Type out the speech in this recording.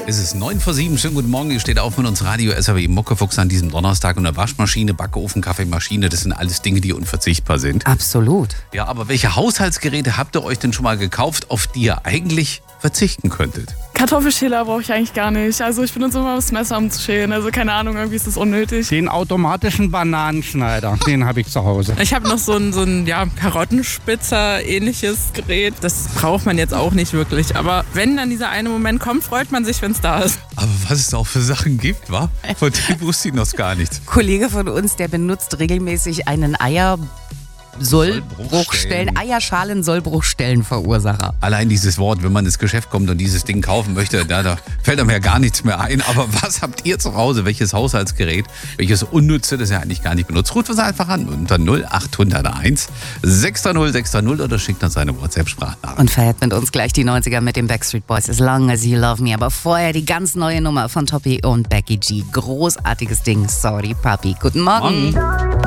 Es ist 9:07, schönen guten Morgen. Ihr steht auf mit uns Radio SRW Muckefuchs an diesem Donnerstag und eine Waschmaschine, Backofen, Kaffeemaschine, das sind alles Dinge, die unverzichtbar sind. Absolut. Ja, aber welche Haushaltsgeräte habt ihr euch denn schon mal gekauft, auf die ihr eigentlich verzichten könntet? Kartoffelschäler brauche ich eigentlich gar nicht. Also ich benutze immer das Messer, um zu schälen. Also keine Ahnung, irgendwie ist das unnötig. Den automatischen Bananenschneider, den habe ich zu Hause. Ich habe noch so ein Karottenspitzer ähnliches Gerät. Das braucht man jetzt auch nicht wirklich. Aber wenn dann dieser eine Moment kommt, freut man sich, wenn es da ist. Aber was es auch für Sachen gibt, wa? Von denen wusste ich noch gar nichts. Kollege von uns, der benutzt regelmäßig einen Eierschalen-Sollbruchstellenverursacher. Allein dieses Wort, wenn man ins Geschäft kommt und dieses Ding kaufen möchte, da fällt einem ja gar nichts mehr ein. Aber was habt ihr zu Hause? Welches Haushaltsgerät? Welches Unnütze, das ihr eigentlich gar nicht benutzt? Ruft uns einfach an unter 0801 630 630 oder schickt uns eine WhatsApp-Sprachnachricht. Und feiert mit uns gleich die 90er mit den Backstreet Boys. As long as you love me. Aber vorher die ganz neue Nummer von Toppy und Becky G. Großartiges Ding. Sorry, Papi. Guten Morgen.